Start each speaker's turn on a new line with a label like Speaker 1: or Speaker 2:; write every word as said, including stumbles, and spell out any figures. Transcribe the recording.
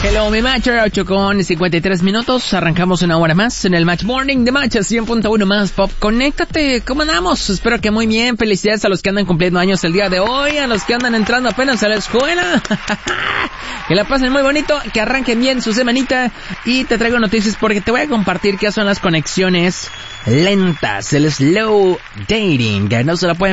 Speaker 1: Hello, mi match, ocho con cincuenta y tres minutos. Arrancamos una hora más en el Match Morning de Match cien punto uno más Pop. Conéctate, ¿cómo andamos? Espero que muy bien. Felicidades a los que andan cumpliendo años el día de hoy, a los que andan entrando apenas a la escuela. Que la pasen muy bonito, que arranquen bien su semanita. Y te traigo noticias porque te voy a compartir qué son las conexiones lentas, el slow dating, que no se la pueden